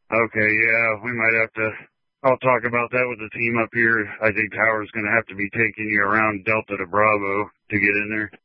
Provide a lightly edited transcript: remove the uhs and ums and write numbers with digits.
Okay, yeah, we might have to. I'll talk about that with the team up here. I think Tower's going to have to be taking you around Delta to Bravo to get in there.